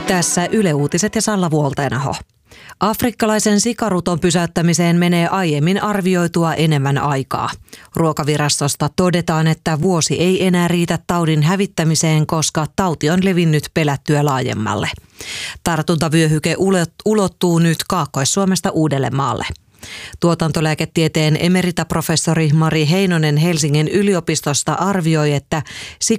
Tässä Yle Uutiset ja Salla Vuolteenaho. Afrikkalaisen sikaruton pysäyttämiseen menee aiemmin arvioitua enemmän aikaa. Ruokavirastosta todetaan, että vuosi ei enää riitä taudin hävittämiseen, koska tauti on levinnyt pelättyä laajemmalle. Tartuntavyöhyke ulottuu nyt Kaakkois-Suomesta Uudellemaalle. Tuotantolääketieteen emeritaprofessori Mari Heinonen Helsingin yliopistosta arvioi, että